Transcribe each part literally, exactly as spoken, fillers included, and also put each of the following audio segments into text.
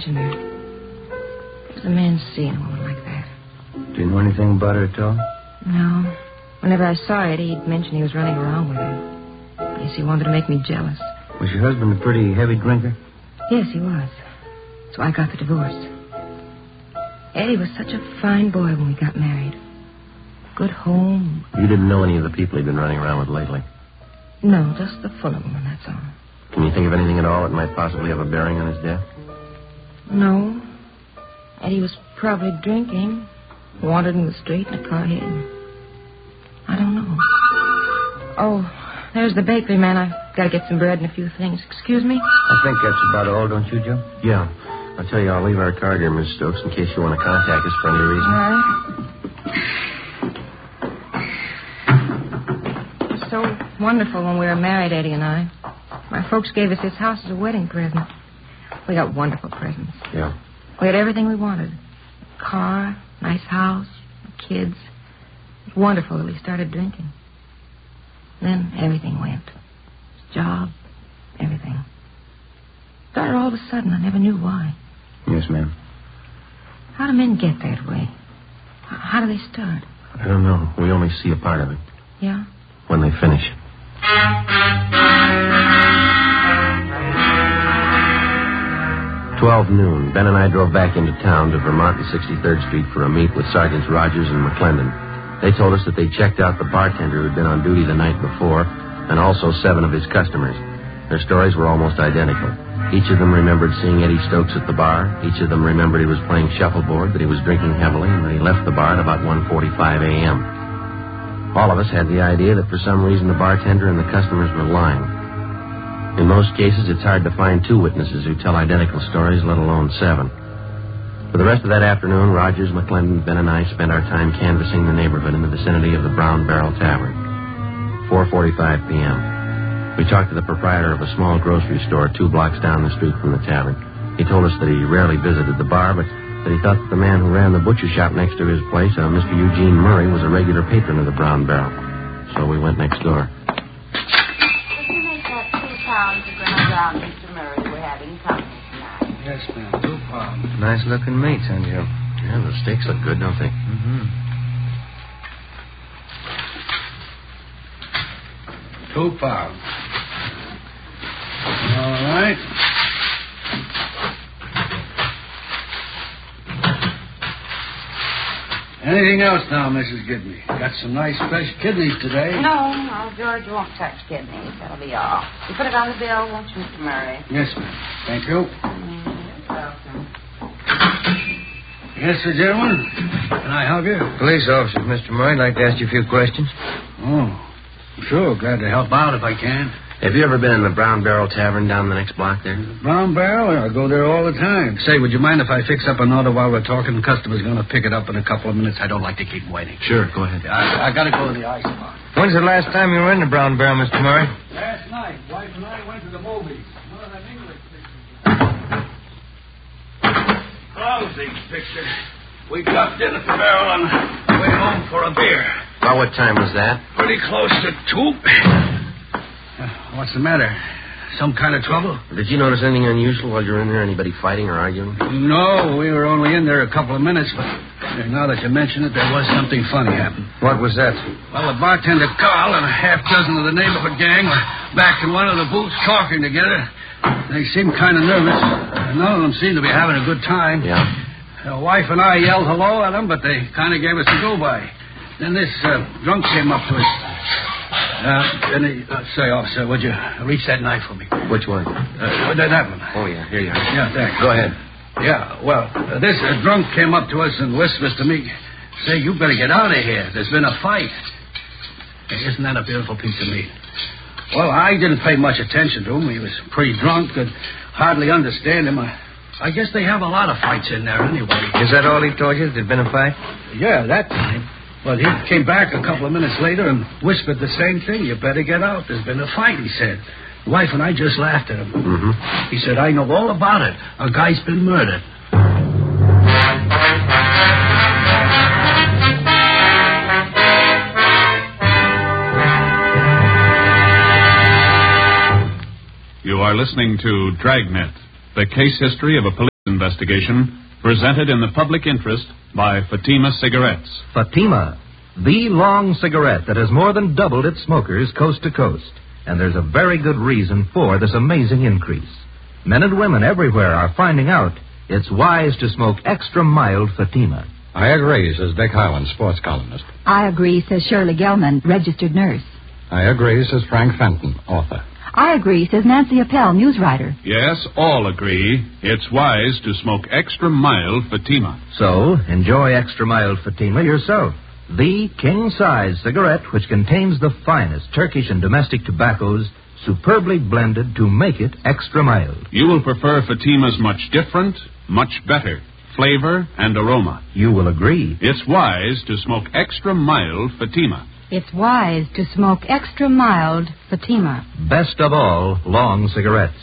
mentioned her. It was a man seeing a woman like that. Do you know anything about her at all? No. Whenever I saw Eddie, he'd mention he was running around with her. I guess he wanted to make me jealous. Was your husband a pretty heavy drinker? Yes, he was. So I got the divorce. Eddie was such a fine boy when we got married. Good home. You didn't know any of the people he'd been running around with lately? No, just the Fuller woman, that's all. Can you think of anything at all that might possibly have a bearing on his death? No. Eddie was probably drinking. Wandered in the street in a car hit him. I don't know. Oh, there's the bakery, man. I've got to get some bread and a few things. Excuse me? I think that's about all, don't you, Joe? Yeah. I'll tell you, I'll leave our card here, Miss Stokes, in case you want to contact us for any reason. All right. It was so wonderful when we were married, Eddie and I. My folks gave us this house as a wedding present. We got wonderful presents. Yeah. We had everything we wanted. A car, nice house, kids. It was wonderful that we started drinking. Then everything went. Job, everything. Started all of a sudden. I never knew why. Yes, ma'am. How do men get that way? H- How do they start? I don't know. We only see a part of it. Yeah? When they finish. Twelve noon. Ben and I drove back into town to Vermont and sixty-third Street for a meet with Sergeants Rogers and McClendon. They told us that they checked out the bartender who'd been on duty the night before, and also seven of his customers. Their stories were almost identical. Each of them remembered seeing Eddie Stokes at the bar. Each of them remembered he was playing shuffleboard, that he was drinking heavily, and that he left the bar at about one forty-five a.m. All of us had the idea that for some reason the bartender and the customers were lying. In most cases, it's hard to find two witnesses who tell identical stories, let alone seven. For the rest of that afternoon, Rogers, McClendon, Ben, and I spent our time canvassing the neighborhood in the vicinity of the Brown Barrel Tavern. four forty-five p.m. We talked to the proprietor of a small grocery store two blocks down the street from the tavern. He told us that he rarely visited the bar, but that he thought that the man who ran the butcher shop next to his place, uh, Mister Eugene Murray, was a regular patron of the Brown Barrel. So we went next door. If you make that two pounds of ground round, Mister Murray, we're having company tonight. Yes, ma'am. Two pounds. Nice-looking meats, huh, Joe? Yeah, the steaks look good, don't they? Mm-hmm. Two pounds. All right. Anything else now, Missus Gidney? Got some nice fresh kidneys today. No, no, George won't touch kidneys. That'll be all. You put it on the bill, won't you, Mister Murray? Yes, ma'am. Thank you. Mm, you're welcome. Yes, sir, gentlemen. Can I help you? Police officer, Mister Murray. I'd like to ask you a few questions. Oh, sure. Glad to help out if I can. Have you ever been in the Brown Barrel Tavern down the next block there? Brown Barrel? I go there all the time. Say, would you mind if I fix up an order while we're talking? The customer's going to pick it up in a couple of minutes. I don't like to keep him waiting. Sure, go ahead. I, I got to go to the ice box. When's the last time you were in the Brown Barrel, Mister Murray? Last night. Wife and I went to the movies. One of them English pictures. Lousy picture. We dropped in at the barrel on the way home for a beer. About what time was that? Pretty close to two. Uh, what's the matter? Some kind of trouble? Did you notice anything unusual while you were in there? Anybody fighting or arguing? No, we were only in there a couple of minutes, but now that you mention it, there was something funny happen. What was that? Well, the bartender Carl and a half dozen of the neighborhood gang were back in one of the booths talking together. They seemed kind of nervous. None of them seemed to be having a good time. Yeah. The wife and I yelled hello at them, but they kind of gave us a go-by. Then this uh, drunk came up to us. Uh, and he, uh, say, officer, would you reach that knife for me? Which one? Uh, that, that one. Oh, yeah, here you are. Yeah, thanks. Go ahead. Yeah, well, uh, this uh, drunk came up to us and whispers to me, say, you better get out of here. There's been a fight. Hey, isn't that a beautiful piece of meat? Well, I didn't pay much attention to him. He was pretty drunk, could hardly understand him. I, I guess they have a lot of fights in there anyway. Is that all he told you? There'd been a fight? Yeah, that time. Well, he came back a couple of minutes later and whispered the same thing. You better get out. There's been a fight, he said. The wife and I just laughed at him. Mm-hmm. He said, I know all about it. A guy's been murdered. You are listening to Dragnet, the case history of a police investigation. investigation, presented in the public interest by Fatima Cigarettes. Fatima, the long cigarette that has more than doubled its smokers coast to coast. And there's a very good reason for this amazing increase. Men and women everywhere are finding out it's wise to smoke extra mild Fatima. I agree, says Dick Highland, sports columnist. I agree, says Shirley Gelman, registered nurse. I agree, says Frank Fenton, author. I agree, says Nancy Appel, news writer. Yes, all agree it's wise to smoke extra mild Fatima. So, enjoy extra mild Fatima yourself. The king-size cigarette which contains the finest Turkish and domestic tobaccos superbly blended to make it extra mild. You will prefer Fatima's much different, much better flavor and aroma. You will agree. It's wise to smoke extra mild Fatima. It's wise to smoke extra mild Fatima. Best of all, long cigarettes.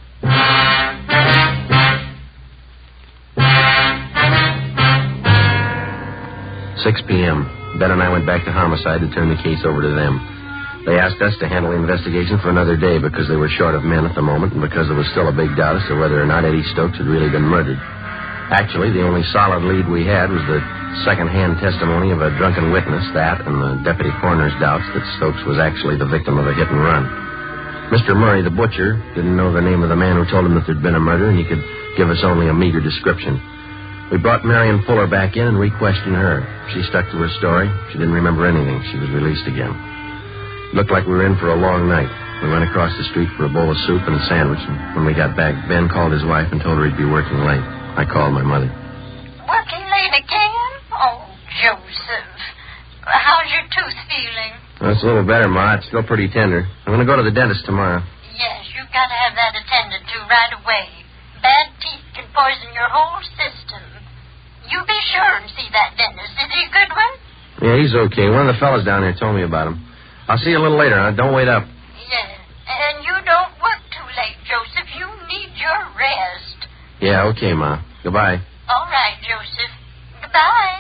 six p.m. Ben and I went back to homicide to turn the case over to them. They asked us to handle the investigation for another day because they were short of men at the moment and because there was still a big doubt as to whether or not Eddie Stokes had really been murdered. Actually, the only solid lead we had was the second-hand testimony of a drunken witness, that and the deputy coroner's doubts that Stokes was actually the victim of a hit-and-run. Mister Murray, the butcher, didn't know the name of the man who told him that there'd been a murder, and he could give us only a meager description. We brought Marion Fuller back in and re-questioned her. She stuck to her story. She didn't remember anything. She was released again. It looked like we were in for a long night. We went across the street for a bowl of soup and a sandwich, and when we got back, Ben called his wife and told her he'd be working late. I called my mother. Working late again? Oh, Joseph. How's your tooth feeling? Well, it's a little better, Ma. It's still pretty tender. I'm going to go to the dentist tomorrow. Yes, you've got to have that attended to right away. Bad teeth can poison your whole system. You be sure and see that dentist. Is he a good one? Yeah, he's okay. One of the fellas down there told me about him. I'll see you a little later, huh? Don't wait up. Yes, and you don't work too late, Joseph. You need your rest. Yeah, okay, Ma. Goodbye. All right, Joseph. Goodbye.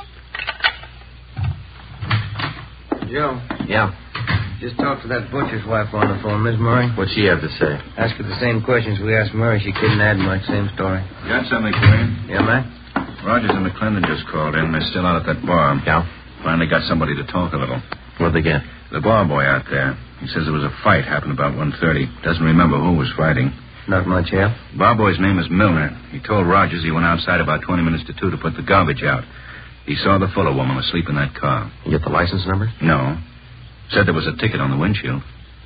Joe. Yeah? Just talked to that butcher's wife on the phone, Miss Murray. What'd she have to say? Asked her the same questions we asked Murray. She couldn't add much. Same story. Got something for you? Yeah, Mac? Rogers and McClendon just called in. They're still out at that bar. Yeah? Finally got somebody to talk a little. What'd they get? The bar boy out there. He says there was a fight happened about one thirty. Doesn't remember who was fighting. Not much help. Bar boy's name is Milner. He told Rogers he went outside about twenty minutes to two to put the garbage out. He saw the Fuller woman asleep in that car. You get the license number? No. Said there was a ticket on the windshield.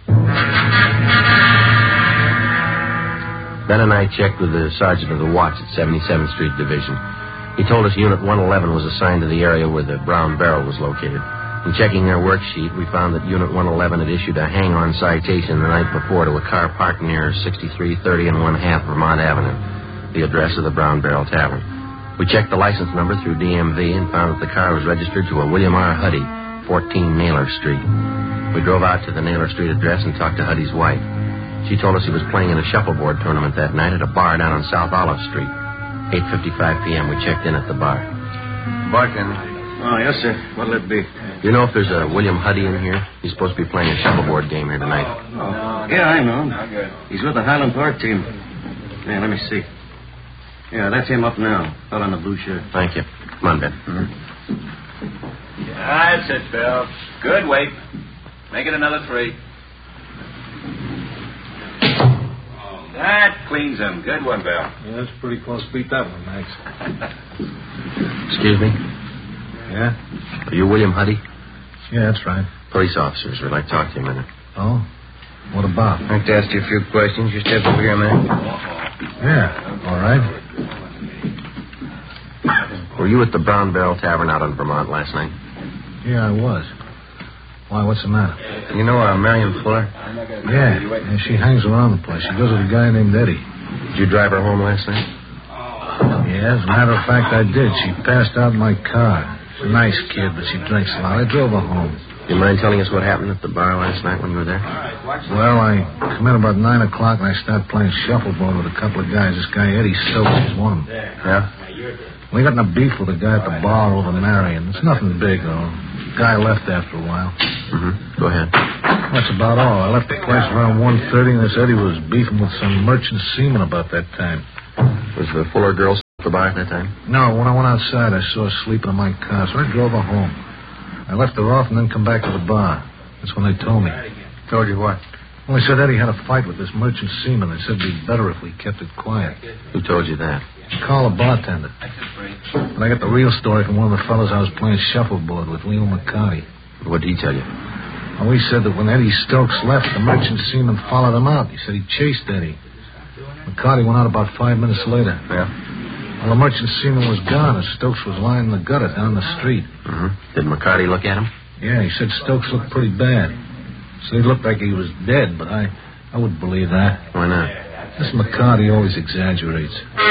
Ben and I checked with the sergeant of the watch at seventy-seventh Street Division. He told us Unit one eleven was assigned to the area where the brown barrel was located. In checking their worksheet, we found that Unit one eleven had issued a hang-on citation the night before to a car parked near sixty-three thirty and one half Vermont Avenue, the address of the Brown Barrel Tavern. We checked the license number through D M V and found that the car was registered to a William R. Huddy, fourteen Naylor Street. We drove out to the Naylor Street address and talked to Huddy's wife. She told us he was playing in a shuffleboard tournament that night at a bar down on South Olive Street. eight fifty-five p.m. we checked in at the bar. Bartender. Oh, yes, sir. What'll it be? Do you know if there's a William Huddy in here? He's supposed to be playing a shuffleboard game here tonight. Oh, yeah, I know. He's with the Highland Park team. Yeah, let me see. Yeah, that's him up now, out on the blue shirt. Thank you. Come on, Ben. Mm-hmm. Yeah, that's it, Bill. Good weight. Make it another three. That cleans him. Good one, Bill. Yeah, that's pretty close. Beat that one, Max. Excuse me? Yeah? Are you William Huddy? Yeah, that's right. Police officers. We'd like to talk to you a minute. Oh? What about? I'd like to ask you a few questions. You step over here, man. Yeah, all right. Were you at the Brown Barrel Tavern out on Vermont last night? Yeah, I was. Why, what's the matter? You know uh, Marion Fuller? Yeah, yeah, she hangs around the place. She goes with a guy named Eddie. Did you drive her home last night? Yeah, as a matter of fact, I did. She passed out in my car. She's a nice kid, but she drinks a lot. I drove her home. Do you mind telling us what happened at the bar last night when you were there? Well, I come in about nine o'clock and I start playing shuffleboard with a couple of guys. This guy, Eddie Stokes, is one of them. Yeah? We got in a beef with a guy at the bar over Marion. It's nothing big, though. The guy left after a while. Mm-hmm. Go ahead. That's about all. I left the place around one thirty, and this Eddie was beefing with some merchant seaman about that time. Was the Fuller girl The bar at that time? No, when I went outside, I saw her sleeping in my car, so I drove her home. I left her off and then come back to the bar. That's when they told me. Told you what? Well, they said Eddie had a fight with this merchant seaman. They said it'd be better if we kept it quiet. Who told you that? Call the bartender. But I got the real story from one of the fellas I was playing shuffleboard with, Leo McCarty. What did he tell you? Well, he said that when Eddie Stokes left, the merchant seaman followed him out. He said he chased Eddie. McCarty went out about five minutes later. Yeah? Well, the merchant seaman was gone, and Stokes was lying in the gutter down the street. Mm-hmm. Did McCarty look at him? Yeah, he said Stokes looked pretty bad. So he looked like he was dead, but I, I wouldn't believe that. Why not? This McCarty always exaggerates.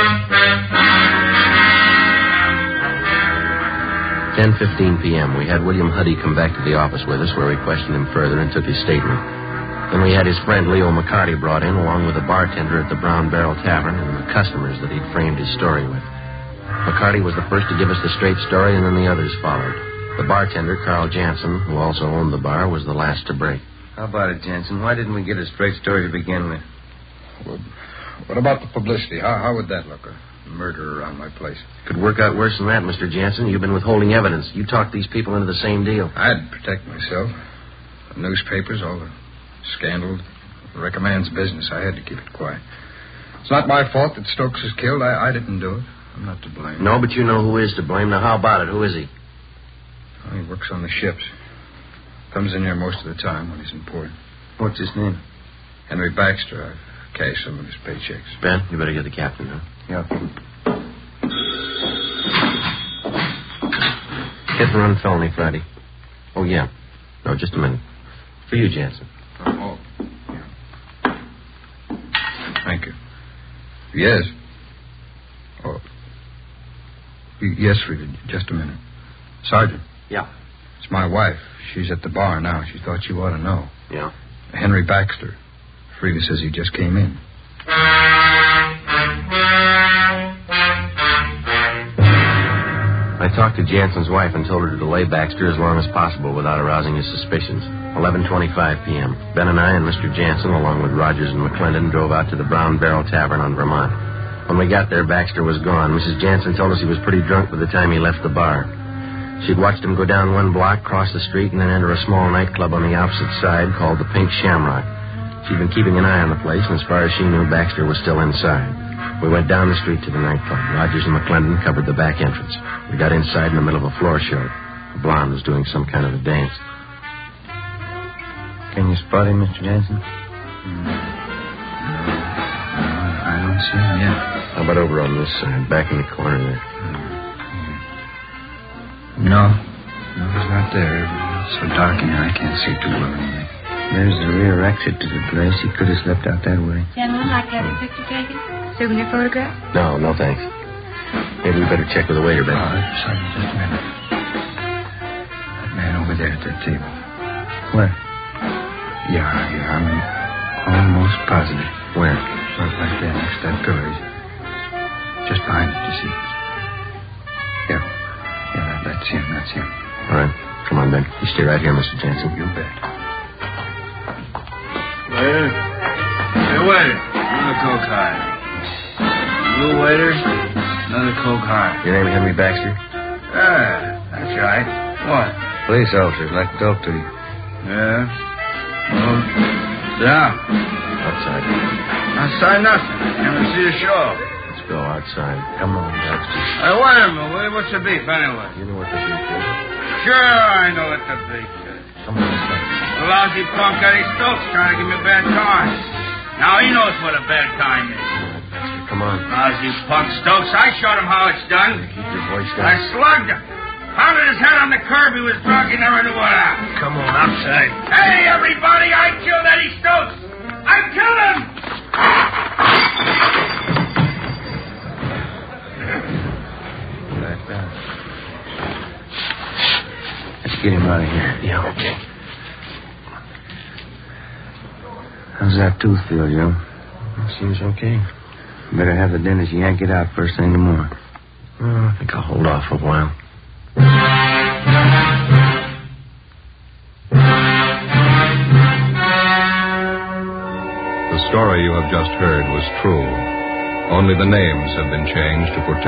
ten fifteen p.m. We had William Huddy come back to the office with us, where we questioned him further and took his statement. Then we had his friend Leo McCarty brought in, along with the bartender at the Brown Barrel Tavern and the customers that he'd framed his story with. McCarty was the first to give us the straight story, and then the others followed. The bartender, Carl Jansen, who also owned the bar, was the last to break. How about it, Jansen? Why didn't we get a straight story to begin with? Well, what about the publicity? How, how would that look? A murder around my place. Could work out worse than that, Mister Jansen. You've been withholding evidence. You talked these people into the same deal. I'd protect myself. The newspapers, all the scandal, the recommends business. I had to keep it quiet. It's not my fault that Stokes is killed. I, I didn't do it. I'm not to blame. No, but you know who is to blame. Now, how about it? Who is he? Well, he works on the ships. Comes in here most of the time when he's in port. What's his name? Henry Baxter. I've cashed some of his paychecks. Ben, you better get the captain now. Yeah. Hit and run felony Friday. Oh, yeah. No, just a minute. For you, Jansen. Oh, yeah. Thank you. Yes. Oh. Y- Yes, Frida. Just a minute. Sergeant. Yeah. It's my wife. She's at the bar now. She thought you ought to know. Yeah? Henry Baxter. Frida says he just came in. I talked to Jansen's wife and told her to delay Baxter as long as possible without arousing his suspicions. eleven twenty-five p.m. Ben and I and Mister Jansen, along with Rogers and McClendon, drove out to the Brown Barrel Tavern on Vermont. When we got there, Baxter was gone. Missus Jansen told us he was pretty drunk by the time he left the bar. She'd watched him go down one block, cross the street, and then enter a small nightclub on the opposite side called the Pink Shamrock. She'd been keeping an eye on the place, and as far as she knew, Baxter was still inside. We went down the street to the nightclub. Rogers and McClendon covered the back entrance. We got inside in the middle of a floor show. A blonde was doing some kind of a dance. Can you spot him, Mister Jansen? Mm. No, I don't see him yet. How about over on this side, back in the corner there? No. No, he's not there. It's so dark in here, I can't see too well. There's the rear exit to the place. He could have slept out that way. Gentlemen, like to have a picture taken? Souvenir photograph? No, no thanks. Maybe we better check with the waiter, Ben. Oh, Sergeant, just a minute. That man over there at that table. Where? Yeah, yeah, I'm almost positive. Where? Right, right there next to that pillar. He's just behind it, you see. Yeah. Yeah, that, that's him, that's him. All right. Come on, Ben. You stay right here, Mister Jansen. You bet. Waiter. Hey, waiter. Another Coke high. You waiter. Another Coke high. Your name Henry Baxter? Yeah, that's right. What? Police officers like to talk to you. Yeah. Well, down. Outside. Outside nothing. Can't even see the show. Let's go outside. Come on, Baxter. Hey, wait a minute. Wait, what's the beef anyway? You know what the beef is? Sure, I know what the beef is. Come on, let's go. The lousy punk Eddie Stokes trying to give me a bad time. Now he knows what a bad time is. Baxter, come on. Lousy punk Stokes. I showed him how it's done. Keep your voice down. I slugged him. Pounded his head on the curb. He was drunk. He never knew what happened. Come on, outside. Hey, everybody, I killed Eddie Stokes. I killed him. Back down. Let's get him out of here. Yeah, okay. How's that tooth feel, Joe? Seems okay. Better have the dentist yank it out first thing in the morning. Oh, I think I'll hold off for a while. The story you have just heard was true. Only the names have been changed to protect